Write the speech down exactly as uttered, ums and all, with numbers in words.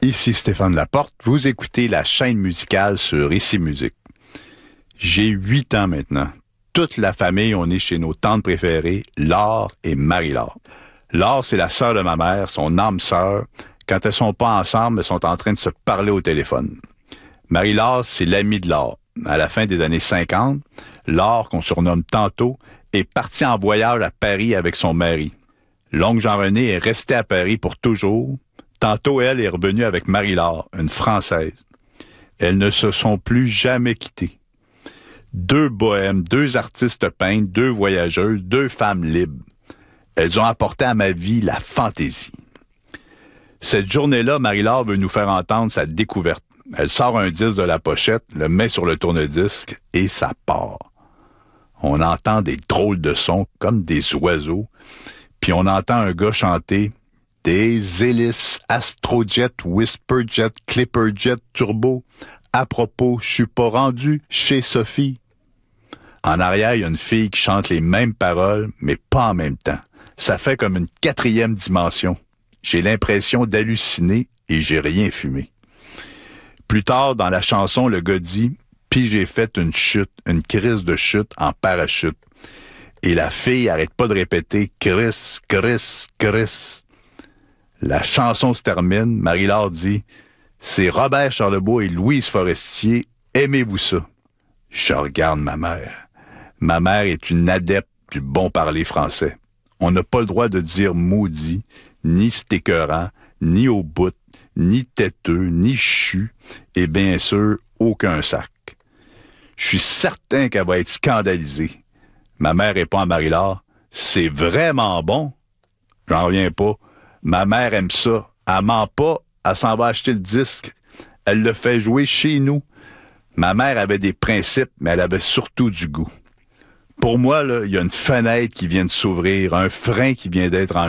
Ici Stéphane Laporte, vous écoutez la chaîne musicale sur Ici Musique. J'ai huit ans maintenant. Toute la famille, on est chez nos tantes préférées, Laure et Marie-Laure. Laure, c'est la sœur de ma mère, son âme sœur. Quand elles sont pas ensemble, elles sont en train de se parler au téléphone. Marie-Laure, c'est l'amie de Laure. À la fin des années cinquante, Laure, qu'on surnomme Tantôt, est partie en voyage à Paris avec son mari. L'oncle Jean-René est resté à Paris pour toujours. Tantôt, elle est revenue avec Marie-Laure, une Française. Elles ne se sont plus jamais quittées. Deux bohèmes, deux artistes peintres, deux voyageuses, deux femmes libres. Elles ont apporté à ma vie la fantaisie. Cette journée-là, Marie-Laure veut nous faire entendre sa découverte. Elle sort un disque de la pochette, le met sur le tourne-disque et ça part. On entend des drôles de sons, comme des oiseaux, puis on entend un gars chanter « Des hélices, Astrojet, Whisperjet, Clipperjet, Turbo. À propos, je suis pas rendu chez Sophie. » En arrière, il y a une fille qui chante les mêmes paroles, mais pas en même temps. Ça fait comme une quatrième dimension. J'ai l'impression d'halluciner et j'ai rien fumé. Plus tard, dans la chanson, le gars dit « Puis j'ai fait une chute, une crise de chute en parachute. » Et la fille arrête pas de répéter « Chris, Chris, Chris. » La chanson se termine, Marie-Laure dit « C'est Robert Charlebois et Louise Forestier, aimez-vous ça? » Je regarde ma mère. Ma mère est une adepte du bon parler français. On n'a pas le droit de dire maudit, ni c'est écœurant, ni au bout, ni têteux, ni chu, et bien sûr, aucun sac. Je suis certain qu'elle va être scandalisée. Ma mère répond à Marie-Laure, « C'est vraiment bon. » J'en reviens pas. Ma mère aime ça. Elle ment pas, elle s'en va acheter le disque. Elle le fait jouer chez nous. Ma mère avait des principes, mais elle avait surtout du goût. Pour moi, là, il y a une fenêtre qui vient de s'ouvrir, un frein qui vient d'être enlevé.